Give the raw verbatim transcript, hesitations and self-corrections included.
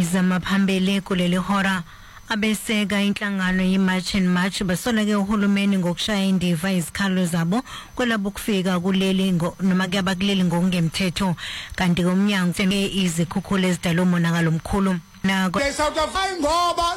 zamaphambili kuleli hora abeseka inhlangano yiMarch and March basoleke uhulumeni ngokushaya indiva izikhalo zabo kwelabo kufika kuleli noma kuyaba kuleli ngokungemthetho kanti komnyango senge izikhukhula ezidala umonakalo omkhulu na